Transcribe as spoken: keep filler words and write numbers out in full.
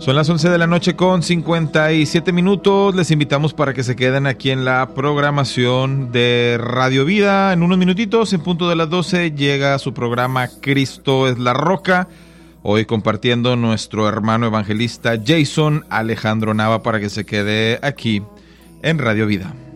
Son las once de la noche con cincuenta y siete minutos. Les invitamos para que se queden aquí en la programación de Radio Vida. En unos minutitos, en punto de las doce, llega su programa Cristo es la Roca. Hoy compartiendo nuestro hermano evangelista Jason Alejandro Nava, para que se quede aquí en Radio Vida.